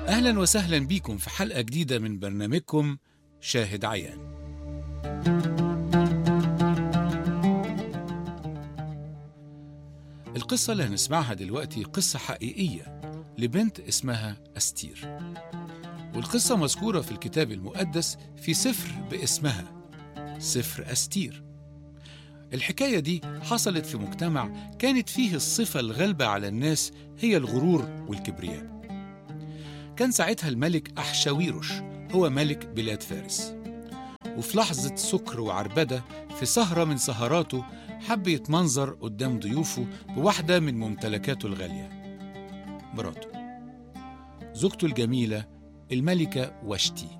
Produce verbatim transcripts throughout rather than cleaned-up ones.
أهلا وسهلا بيكم في حلقة جديدة من برنامجكم شاهد عيان. القصة اللي هنسمعها دلوقتي قصة حقيقية لبنت اسمها أستير، والقصة مذكورة في الكتاب المقدس في سفر باسمها سفر أستير. الحكاية دي حصلت في مجتمع كانت فيه الصفة الغالبة على الناس هي الغرور والكبرياء. كان ساعتها الملك أحشاويروش هو ملك بلاد فارس، وفي لحظة سكر وعربدة في سهرة من سهراته حب يتمنظر قدام ضيوفه بواحدة من ممتلكاته الغالية، مراته، زوجته الجميلة الملكة واشتي.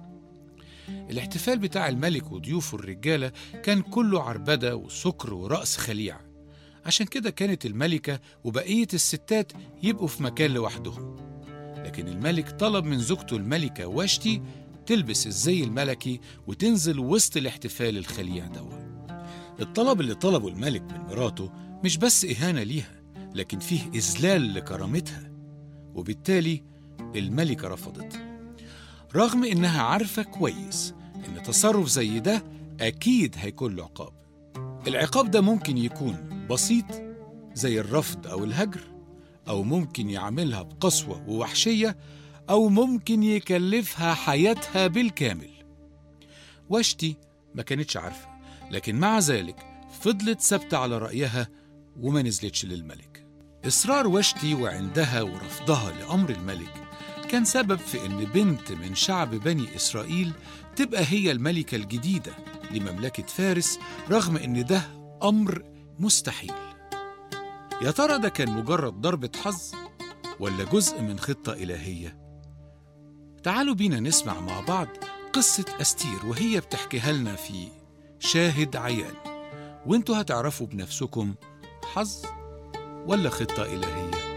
الاحتفال بتاع الملك وضيوفه الرجالة كان كله عربدة وسكر ورقص خليع، عشان كده كانت الملكة وبقية الستات يبقوا في مكان لوحدهم. لكن الملك طلب من زوجته الملكة واشتي تلبس الزي الملكي وتنزل وسط الاحتفال الخليع دوا. الطلب اللي طلبه الملك من مراته مش بس إهانة ليها، لكن فيه إذلال لكرامتها، وبالتالي الملكة رفضت، رغم إنها عارفة كويس إن تصرف زي ده أكيد هيكون له عقاب. العقاب ده ممكن يكون بسيط زي الرفض أو الهجر، أو ممكن يعملها بقسوة ووحشية، أو ممكن يكلفها حياتها بالكامل. واشتي ما كانتش عارفة، لكن مع ذلك فضلت ثابتة على رأيها وما نزلتش للملك. إصرار واشتي وعندها ورفضها لأمر الملك كان سبب في إن بنت من شعب بني إسرائيل تبقى هي الملكة الجديدة لمملكة فارس، رغم إن ده أمر مستحيل. يا ترى ده كان مجرد ضربة حظ ولا جزء من خطة إلهية؟ تعالوا بينا نسمع مع بعض قصة أستير وهي بتحكيها لنا في شاهد عيان، وانتوا هتعرفوا بنفسكم حظ ولا خطة إلهية.